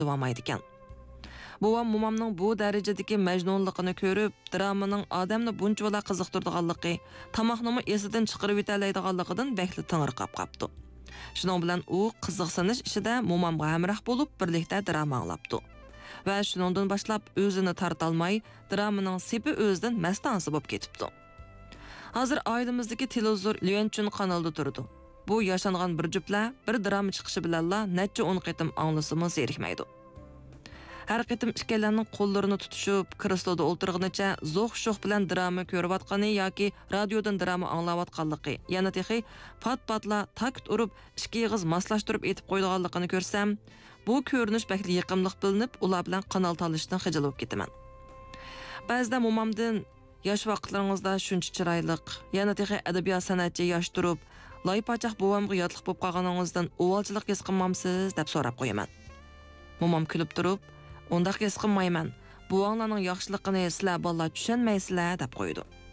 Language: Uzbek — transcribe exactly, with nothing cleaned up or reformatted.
olmaydi ekan. Buvam momamning bu darajadagi majnunligini ko'rib, dramaning odamni buncha qiziqtirganligi, tamoqni esidan chiqarib yetalaydiganligidan bekli tingirqab qapti. Shuning bilan u qiziqsinish ishida momamga hamroh bo'lib, birlikda drama anglabdi. Va shuningdan boshlab o'zini tortolmay, dramaning sepi o'zidan mastansi bo'lib ketibdi. Hozir oilamizdagi televizor Lyonchun kanalida turdi. Bu yashangan bir juftlar bir drama chiqishi bilanla necha o'n qitim anglasimiz zerikmaydi. Har qitim ikkalarning qo'llarini tutishib, kristalda o'tirganicha zo'q-sho'q bilan drama ko'rayotgani yoki radiodan drama anglayotganligi, yana texi pat-patla takt urib, ikki yig'iz maslashtirib etib qo'yganligini ko'rsam, bu ko'rinish bakli yiqimliq bilinib, ular bilan kanal tanlashdan xijil bo'lib ketaman. Ba'zida momamdan yosh vaqtlaringizda shuncha chiroyliq, yana texi adabiyot san'atchi yosh turib, loypachaq buvamga yotliq bo'lib qolganingizdan o'valchilik his qilmamsiz deb so'rab qo'yaman. Momam kulib turib, "Undaq his qilmayman. Buvanglarning yaxshiligini sizlar bolalar tushunmaysizlar" deb qo'ydi.